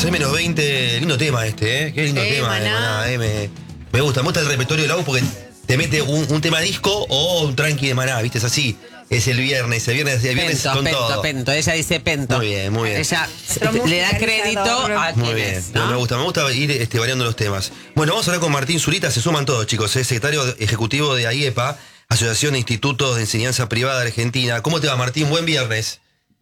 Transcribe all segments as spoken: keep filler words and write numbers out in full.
seis menos veinte, lindo tema este, ¿eh? Qué lindo Sí, tema, Maná. eh, Maná, eh, me, me gusta, me gusta el repertorio de la U porque te mete un, un tema disco o un tranqui de Maná, ¿viste? Es así. Es el viernes, el viernes, el viernes Pento, con pento, todo. pento. Ella dice pento. Muy bien, muy bien. Ella Nuestro le da crédito a Muy quien bien, es, no, ¿no? me gusta, me gusta ir este, variando los temas. Bueno, vamos a hablar con Martín Zurita, se suman todos, chicos, es secretario ejecutivo de AIEPA, Asociación de Institutos de Enseñanza Privada de Argentina. ¿Cómo te va, Martín? Buen viernes.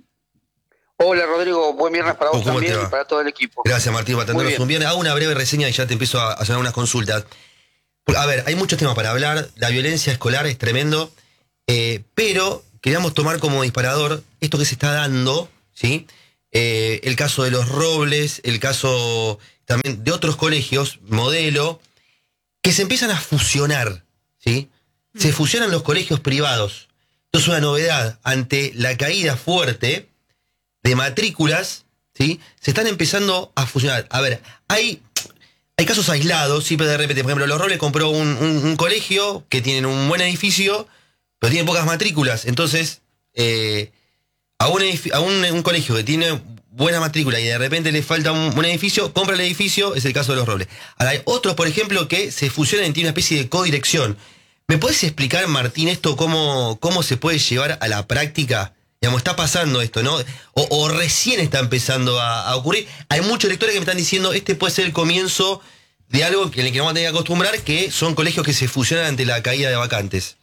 Hola Rodrigo, buen viernes para vos ¿Cómo te también va? y para todo el equipo. Gracias, Martín, por atendernos un viernes. Hago una breve reseña y ya te empiezo a hacer unas consultas. A ver, hay muchos temas para hablar, la violencia escolar es tremendo, eh, pero queríamos tomar como disparador esto que se está dando, ¿sí? Eh, el caso de los Robles, el caso también de otros colegios, modelo, que se empiezan a fusionar, ¿sí? Se fusionan los colegios privados. Esto es una novedad ante la caída fuerte de matrículas, ¿sí? Se están empezando a fusionar. A ver, hay, hay casos aislados, sí, pero de repente, por ejemplo, los Robles compró un, un, un colegio que tienen un buen edificio, pero tiene pocas matrículas. Entonces, eh, a, un, a un, un colegio que tiene buena matrícula y de repente le falta un buen edificio, compra el edificio, es el caso de los Robles. Ahora, hay otros, por ejemplo, que se fusionan y tienen una especie de codirección. ¿Me puedes explicar, Martín, esto cómo, cómo se puede llevar a la práctica? Digamos, está pasando esto, ¿no? O, o recién está empezando a, a ocurrir. Hay muchos lectores que me están diciendo, este puede ser el comienzo de algo en el que vamos a tener que acostumbrar, que son colegios que se fusionan ante la caída de vacantes.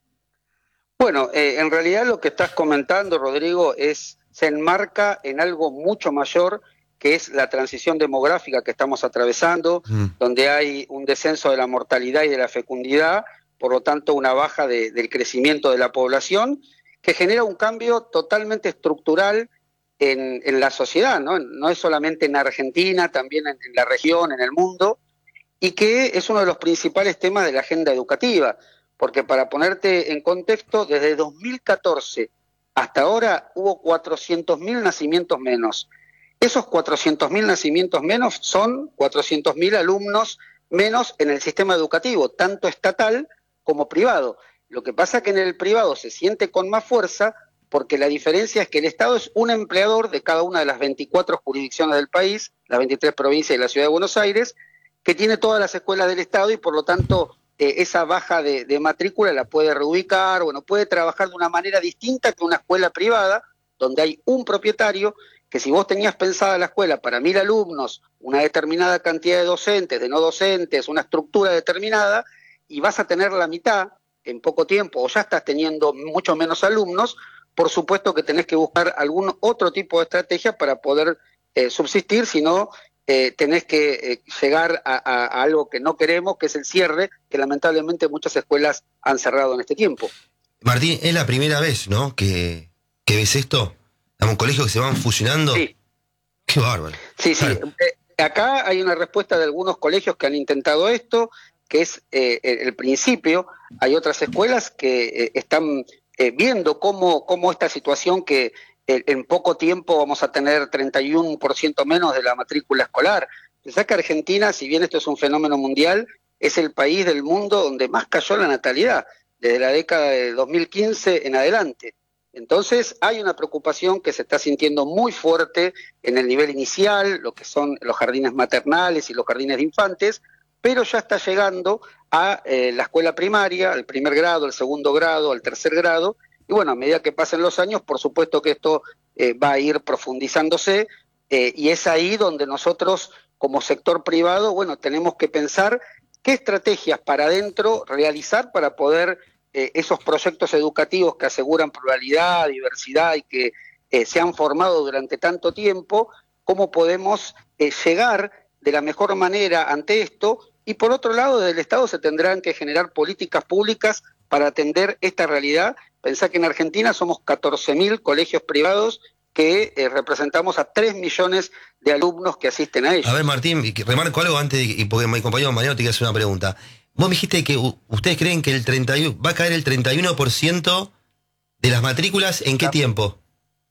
Bueno, eh, en realidad lo que estás comentando, Rodrigo, es se enmarca en algo mucho mayor, que es la transición demográfica que estamos atravesando, mm. donde hay un descenso de la mortalidad y de la fecundidad, por lo tanto una baja de, del crecimiento de la población, que genera un cambio totalmente estructural en, en la sociedad, ¿no? No es solamente en Argentina, también en, en la región, en el mundo, y que es uno de los principales temas de la agenda educativa, porque para ponerte en contexto, desde dos mil catorce hasta ahora hubo cuatrocientos mil nacimientos menos. Esos cuatrocientos mil nacimientos menos son cuatrocientos mil alumnos menos en el sistema educativo, tanto estatal como privado. Lo que pasa es que en el privado se siente con más fuerza porque la diferencia es que el Estado es un empleador de cada una de las veinticuatro jurisdicciones del país, las veintitrés provincias y la Ciudad de Buenos Aires, que tiene todas las escuelas del Estado y por lo tanto eh, esa baja de, de matrícula la puede reubicar, bueno, puede trabajar de una manera distinta que una escuela privada, donde hay un propietario que si vos tenías pensada la escuela para mil alumnos, una determinada cantidad de docentes, de no docentes, una estructura determinada, y vas a tener la mitad en poco tiempo, o ya estás teniendo mucho menos alumnos, por supuesto que tenés que buscar algún otro tipo de estrategia para poder eh, subsistir, si no eh, tenés que eh, llegar a, a, a algo que no queremos, que es el cierre, que lamentablemente muchas escuelas han cerrado en este tiempo. Martín, es la primera vez, ¿no?, que, que ves esto, un colegio que se van fusionando. Sí. Qué bárbaro. Sí, sí. Claro. Eh, acá hay una respuesta de algunos colegios que han intentado esto, que es eh, el principio. Hay otras escuelas que eh, están eh, viendo cómo, cómo esta situación que eh, en poco tiempo vamos a tener treinta y uno por ciento menos de la matrícula escolar. Pensá que Argentina, si bien esto es un fenómeno mundial, es el país del mundo donde más cayó la natalidad, desde la década de dos mil quince en adelante. Entonces hay una preocupación que se está sintiendo muy fuerte en el nivel inicial, lo que son los jardines maternales y los jardines de infantes, pero ya está llegando a eh, la escuela primaria, al primer grado, al segundo grado, al tercer grado, y bueno, a medida que pasen los años, por supuesto que esto eh, va a ir profundizándose, eh, y es ahí donde nosotros, como sector privado, bueno, tenemos que pensar qué estrategias para adentro realizar para poder eh, esos proyectos educativos que aseguran pluralidad, diversidad y que eh, se han formado durante tanto tiempo, cómo podemos eh, llegar de la mejor manera ante esto, y por otro lado, desde el Estado se tendrán que generar políticas públicas para atender esta realidad. Pensá que en Argentina somos catorce mil colegios privados que eh, representamos a tres millones de alumnos que asisten a ellos. A ver, Martín, remarco algo antes, y porque mi compañero Mariano te quiere hacer una pregunta. Vos me dijiste que uh, ustedes creen que el treinta y uno, va a caer el treinta y uno por ciento de las matrículas, ¿en qué ah. tiempo?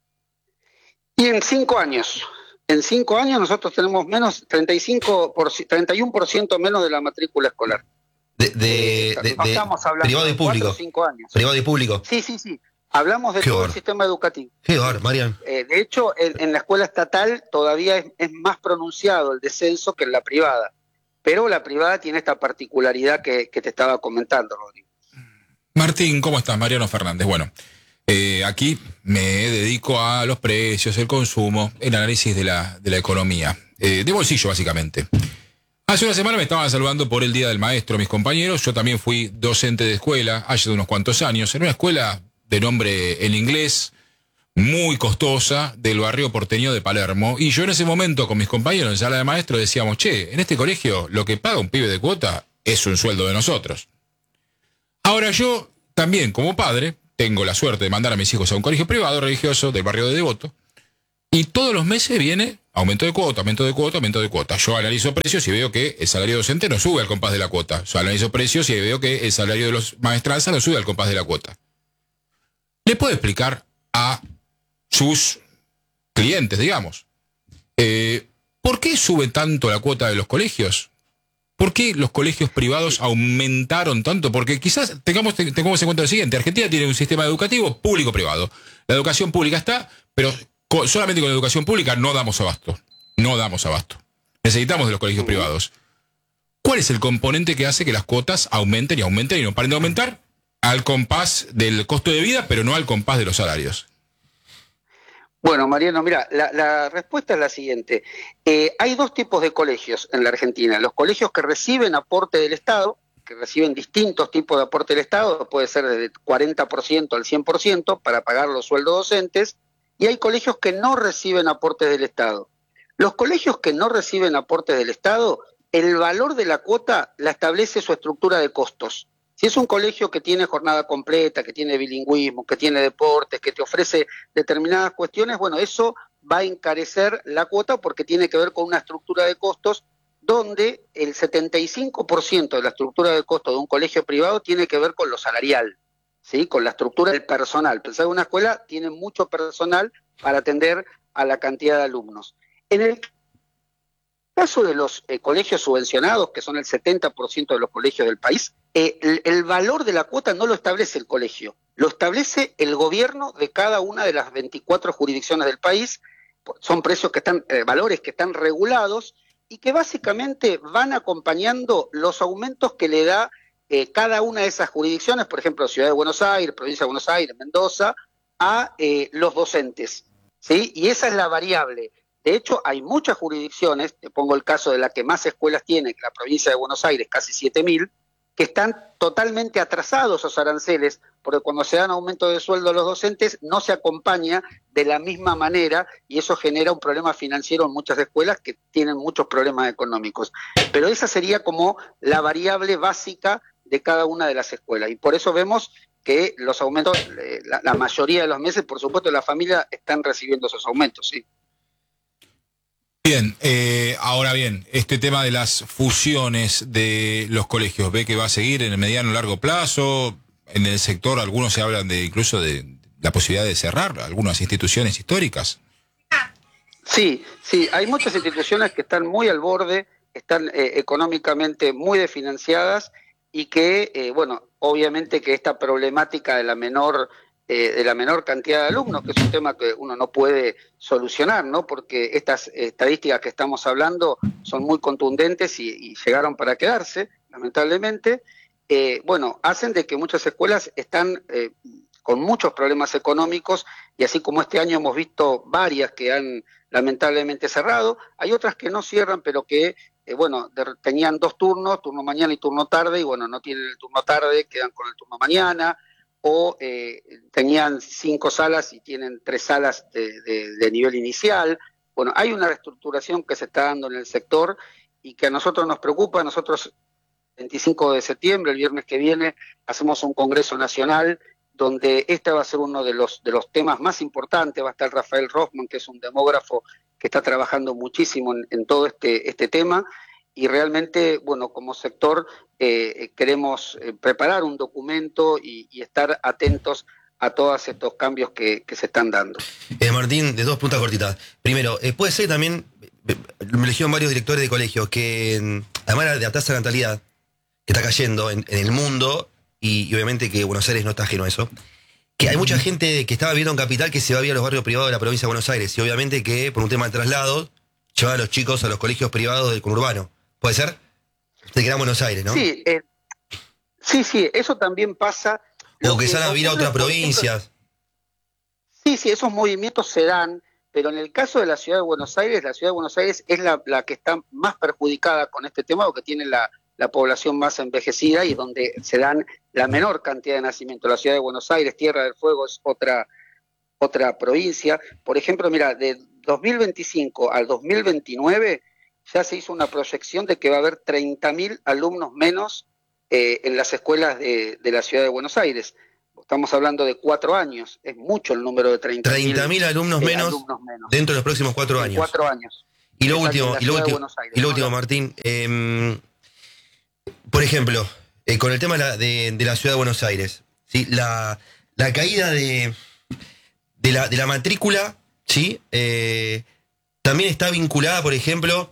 Y en cinco años. En cinco años nosotros tenemos menos treinta y cinco por, treinta y uno por ciento menos de la matrícula escolar. De, de, eh, de, no de estamos hablando privado y de público. cuatro o cinco años. Privado y público. Sí, sí, sí. Hablamos de Qué todo horror. el sistema educativo. Qué horror, Marian. Eh, de hecho, en, en la escuela estatal todavía es, es más pronunciado el descenso que en la privada, pero la privada tiene esta particularidad que, que te estaba comentando, Rodrigo. Martín, ¿cómo estás? Mariano Fernández. Bueno, eh, aquí me dedico a los precios, el consumo, el análisis de la, de la economía, eh, de bolsillo básicamente. Hace una semana me estaban saludando por el Día del Maestro mis compañeros. Yo también fui docente de escuela hace unos cuantos años, en una escuela de nombre en inglés, muy costosa, del barrio porteño de Palermo. Y yo en ese momento con mis compañeros en sala de maestro decíamos, che, en este colegio lo que paga un pibe de cuota es un sueldo de nosotros. Ahora yo también como padre tengo la suerte de mandar a mis hijos a un colegio privado religioso del barrio de Devoto. Y todos los meses viene aumento de cuota, aumento de cuota, aumento de cuota. Yo analizo precios y veo que el salario docente no sube al compás de la cuota. Yo analizo precios y veo que el salario de los maestranzas no sube al compás de la cuota. ¿Le puedo explicar a sus clientes, digamos, eh, por qué sube tanto la cuota de los colegios? ¿Por qué los colegios privados aumentaron tanto? Porque quizás tengamos, tengamos en cuenta lo siguiente. Argentina tiene un sistema educativo público-privado. La educación pública está, pero con, solamente con la educación pública no damos abasto. No damos abasto. Necesitamos de los colegios privados. ¿Cuál es el componente que hace que las cuotas aumenten y aumenten y no paren de aumentar? Al compás del costo de vida, pero no al compás de los salarios. Bueno, Mariano, mira, la, la respuesta es la siguiente. Eh, hay dos tipos de colegios en la Argentina. Los colegios que reciben aporte del Estado, que reciben distintos tipos de aporte del Estado, puede ser desde cuarenta por ciento al cien por ciento para pagar los sueldos docentes, y hay colegios que no reciben aportes del Estado. Los colegios que no reciben aportes del Estado, el valor de la cuota la establece su estructura de costos. Si es un colegio que tiene jornada completa, que tiene bilingüismo, que tiene deportes, que te ofrece determinadas cuestiones, bueno, eso va a encarecer la cuota porque tiene que ver con una estructura de costos donde el setenta y cinco por ciento de la estructura de costos de un colegio privado tiene que ver con lo salarial, ¿sí? Con la estructura del personal. Pensá que una escuela tiene mucho personal para atender a la cantidad de alumnos. En el caso de los eh, colegios subvencionados, que son el setenta por ciento de los colegios del país, eh, el, el valor de la cuota no lo establece el colegio, lo establece el gobierno de cada una de las veinticuatro jurisdicciones del país. Son precios que están, eh, valores que están regulados y que básicamente van acompañando los aumentos que le da eh, cada una de esas jurisdicciones, por ejemplo, Ciudad de Buenos Aires, Provincia de Buenos Aires, Mendoza, a eh, los docentes, ¿sí? Y esa es la variable. De hecho, hay muchas jurisdicciones, te pongo el caso de la que más escuelas tiene, la provincia de Buenos Aires, casi siete mil, que están totalmente atrasados esos aranceles, porque cuando se dan aumento de sueldo a los docentes no se acompaña de la misma manera y eso genera un problema financiero en muchas escuelas que tienen muchos problemas económicos. Pero esa sería como la variable básica de cada una de las escuelas y por eso vemos que los aumentos, la, la mayoría de los meses, por supuesto, las familias están recibiendo esos aumentos, ¿sí? Bien, eh, ahora bien, este tema de las fusiones de los colegios, ¿ve que va a seguir en el mediano o largo plazo? En el sector algunos se hablan de incluso de la posibilidad de cerrar algunas instituciones históricas. Sí, sí, hay muchas instituciones que están muy al borde, están eh, económicamente muy desfinanciadas y que, eh, bueno, obviamente que esta problemática de la menor Eh, de la menor cantidad de alumnos, que es un tema que uno no puede solucionar, ¿no? Porque estas estadísticas que estamos hablando son muy contundentes y, y llegaron para quedarse, lamentablemente, eh, bueno, hacen de que muchas escuelas están eh, con muchos problemas económicos y así como este año hemos visto varias que han lamentablemente cerrado, hay otras que no cierran, pero que, eh, bueno, de, tenían dos turnos, turno mañana y turno tarde, y bueno, no tienen el turno tarde, quedan con el turno mañana, o eh, tenían cinco salas y tienen tres salas de, de, de nivel inicial. Bueno, hay una reestructuración que se está dando en el sector y que a nosotros nos preocupa. Nosotros, el veinticinco de septiembre, el viernes que viene, hacemos un congreso nacional donde este va a ser uno de los, de los temas más importantes. Va a estar Rafael Rossman, que es un demógrafo que está trabajando muchísimo en, en todo este, este tema. Y realmente, bueno, como sector eh, queremos eh, preparar un documento y, y estar atentos a todos estos cambios que, que se están dando. Eh, Martín, de dos puntas cortitas. Primero, eh, puede ser también, me eligieron varios directores de colegios, que además de la tasa de natalidad que está cayendo en, en el mundo, y, y obviamente que Buenos Aires no está ajeno a eso, que hay mucha gente que estaba viviendo en Capital que se va a vivir a los barrios privados de la provincia de Buenos Aires. Y obviamente que por un tema de traslado, lleva a los chicos a los colegios privados del conurbano. ¿Puede ser? Usted queda en Buenos Aires, ¿no? Sí, eh, sí, sí, eso también pasa. O Lo que se van a vivir a ocurre, otras por ejemplo, provincias. Sí, sí, esos movimientos se dan, pero en el caso de la Ciudad de Buenos Aires, la Ciudad de Buenos Aires es la, la que está más perjudicada con este tema, porque tiene la, la población más envejecida y donde se dan la menor cantidad de nacimientos. La Ciudad de Buenos Aires, Tierra del Fuego, es otra, otra provincia. Por ejemplo, mira, de dos mil veinticinco al dos mil veintinueve ya se hizo una proyección de que va a haber treinta mil alumnos menos eh, en las escuelas de, de la Ciudad de Buenos Aires. Estamos hablando de cuatro años, es mucho el número de treinta mil alumnos, eh, menos alumnos menos dentro de los próximos cuatro años. Cuatro años. Y lo Exacto, último, en la y lo Ciudad de último, Buenos Aires, y lo ¿no? último, Martín, eh, por ejemplo, eh, con el tema de la, de, de la Ciudad de Buenos Aires, ¿sí? la, la caída de, de, la, de la matrícula, ¿sí? Eh, también está vinculada, por ejemplo,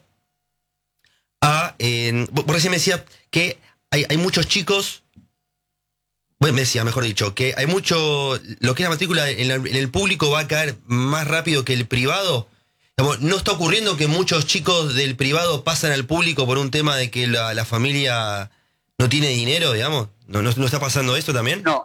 a... Eh, vos recién me decías que hay, hay muchos chicos... Bueno, me decía, mejor dicho, que hay mucho... Lo que es la matrícula en, la, en el público va a caer más rápido que el privado. ¿No está ocurriendo que muchos chicos del privado pasan al público por un tema de que la, la familia no tiene dinero, digamos? ¿No, no, no está pasando esto también? No,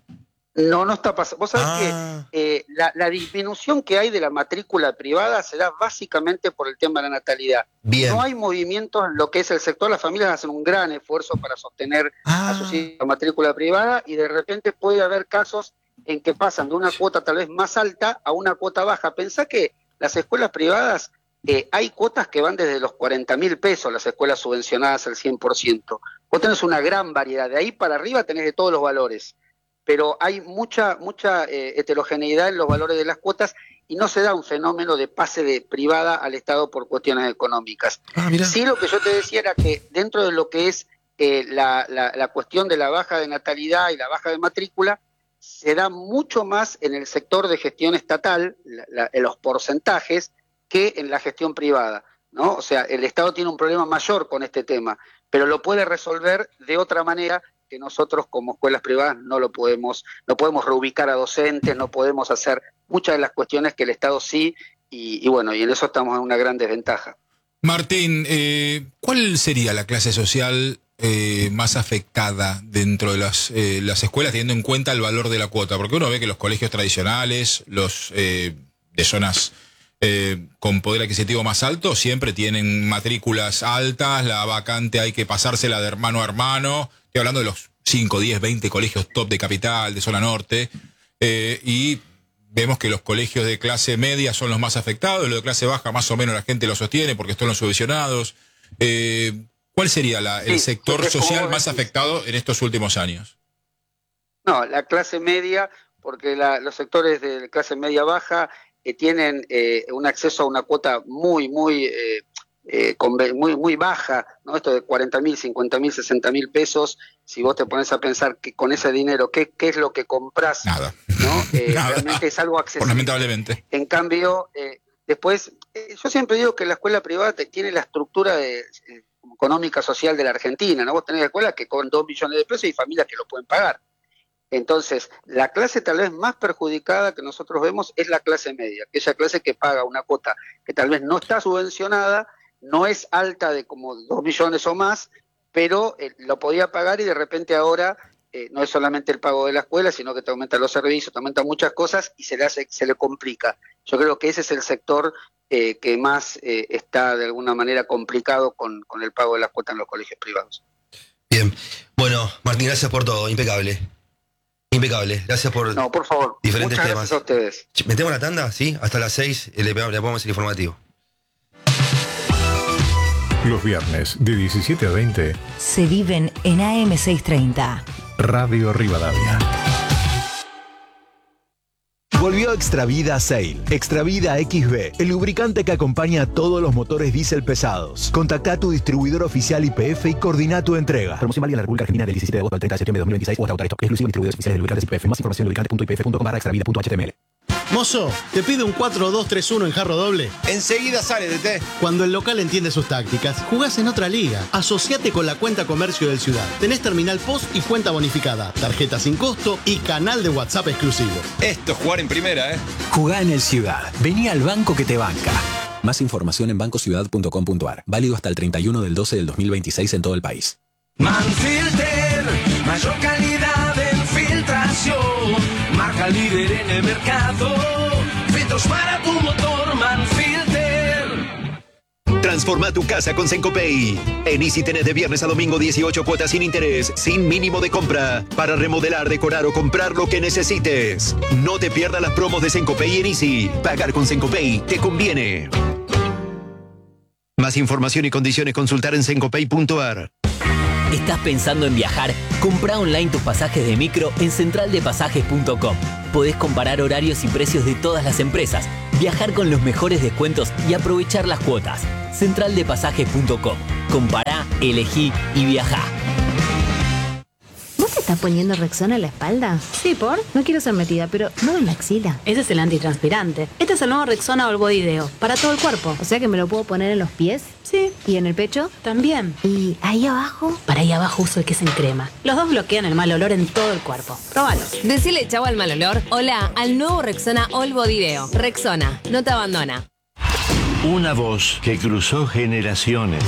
no, no está pasando. Vos sabés Ah. que eh, la, la disminución que hay de la matrícula privada se da básicamente por el tema de la natalidad. Bien. No hay movimientos en lo que es el sector, las familias hacen un gran esfuerzo para sostener Ah. a sus hijos en matrícula privada y de repente puede haber casos en que pasan de una cuota tal vez más alta a una cuota baja. Pensá que las escuelas privadas, eh, hay cuotas que van desde los cuarenta mil pesos, las escuelas subvencionadas al cien por ciento. Vos tenés una gran variedad, de ahí para arriba tenés de todos los valores, pero hay mucha, mucha eh, heterogeneidad en los valores de las cuotas y no se da un fenómeno de pase de privada al Estado por cuestiones económicas. Ah, mirá. Sí, lo que yo te decía era que dentro de lo que es eh, la, la, la cuestión de la baja de natalidad y la baja de matrícula, se da mucho más en el sector de gestión estatal, la, la, en los porcentajes, que en la gestión privada, ¿no? O sea, el Estado tiene un problema mayor con este tema, pero lo puede resolver de otra manera que nosotros como escuelas privadas no lo podemos, no podemos reubicar a docentes, no podemos hacer muchas de las cuestiones que el Estado sí, y, y bueno, y en eso estamos en una gran desventaja. Martín, eh, ¿cuál sería la clase social eh, más afectada dentro de las, eh, las escuelas, teniendo en cuenta el valor de la cuota? Porque uno ve que los colegios tradicionales, los eh, de zonas eh, con poder adquisitivo más alto, siempre tienen matrículas altas, la vacante hay que pasársela de hermano a hermano. Estoy hablando de los cinco, diez, veinte colegios top de Capital, de zona norte, eh, y vemos que los colegios de clase media son los más afectados, los de clase baja más o menos la gente los sostiene porque están los subvencionados. Eh, ¿Cuál sería la, el Sí, sector porque como social vos más decís. afectado en estos últimos años? No, la clase media, porque la, los sectores de clase media baja eh, tienen eh, un acceso a una cuota muy, muy, eh, eh, conve- muy, muy baja, ¿no? Esto de cuarenta mil, cincuenta mil, sesenta mil pesos, si vos te pones a pensar que con ese dinero, ¿qué, qué es lo que compras? Nada. ¿No? Eh, Nada. realmente es algo accesible. Lamentablemente. En cambio, eh, después, eh, yo siempre digo que la escuela privada te- tiene la estructura de, eh, económica social de la Argentina, ¿no? Vos tenés escuelas que cobran dos millones de pesos y familias que lo pueden pagar. Entonces, la clase tal vez más perjudicada que nosotros vemos es la clase media, aquella clase que paga una cuota que tal vez no está subvencionada, no es alta de como dos millones o más, pero eh, lo podía pagar y de repente ahora eh, no es solamente el pago de la escuela, sino que te aumentan los servicios, te aumentan muchas cosas y se le hace, se le complica. Yo creo que ese es el sector eh, que más eh, está de alguna manera complicado con, con el pago de las cuotas en los colegios privados. Bien. Bueno, Martín, gracias por todo. Impecable. Impecable. Gracias por No, por favor, diferentes muchas temas. gracias a ustedes. Ch- ¿Metemos la tanda? Sí, hasta las seis eh, le, pegamos- le ponemos el informativo. Los viernes de diecisiete a veinte, Se viven en A M seiscientos treinta. Radio Rivadavia. Volvió Extravida Sail. Extravida X B, el lubricante que acompaña a todos los motores diésel pesados. Contacta a tu distribuidor oficial Y P F y coordina tu entrega. Promoción válida en la República Argentina del diecisiete de agosto al treinta de septiembre de dos mil veintiséis o hasta agotar stock. Exclusivo distribuidores oficiales de lubricantes Y P F. Más información en lubricante punto y p f punto com barra extravida punto h t m l. Mozo, ¿te pide un cuatro dos tres uno en jarro doble? Enseguida sale, D T. Cuando el local entiende sus tácticas, jugás en otra liga. Asociate con la cuenta comercio del Ciudad. Tenés terminal post y cuenta bonificada, tarjeta sin costo y canal de WhatsApp exclusivo. Esto es jugar en primera, ¿eh? Jugá en el Ciudad. Vení al banco que te banca. Más información en banco ciudad punto com punto a r. Válido hasta el treinta y uno del doce del dos mil veintiséis en todo el país. Manfilter, mayor calidad en filtración. Marca líder en el mercado. Filtros para tu motor, Manfilter. Transforma tu casa con Sencopay. En Easy tenés de viernes a domingo dieciocho cuotas sin interés, sin mínimo de compra, para remodelar, decorar o comprar lo que necesites. No te pierdas las promos de Sencopay en Easy. Pagar con Sencopay te conviene. Más información y condiciones consultar en sencopay punto a r. ¿Estás pensando en viajar? Comprá online tus pasajes de micro en central de pasajes punto com. Podés comparar horarios y precios de todas las empresas, viajar con los mejores descuentos y aprovechar las cuotas. central de pasajes punto com. Compará, elegí y viajá. ¿Vos te estás poniendo Rexona en la espalda? Sí, ¿por? No quiero ser metida, pero no en la axila. Ese es el antitranspirante. Este es el nuevo Rexona All Body Deo, para todo el cuerpo. O sea que me lo puedo poner en los pies. Sí. ¿Y en el pecho? También. ¿Y ahí abajo? Para ahí abajo uso el que es en crema. Los dos bloquean el mal olor en todo el cuerpo. Próbalos. Decile chau al mal olor. Hola al nuevo Rexona All Body Deo. Rexona, no te abandona. Una voz que cruzó generaciones.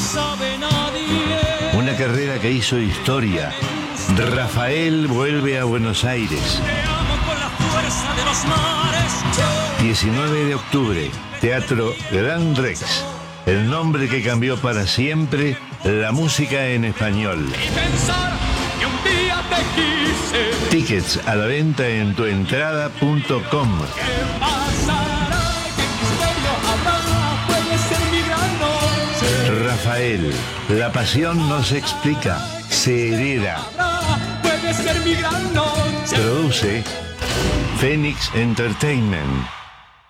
Una carrera que hizo historia. Rafael vuelve a Buenos Aires. diecinueve de octubre, Teatro Gran Rex. El nombre que cambió para siempre la música en español. Tickets a la venta en tuentrada punto com. Rafael, la pasión no se explica, se hereda. Produce Phoenix Entertainment.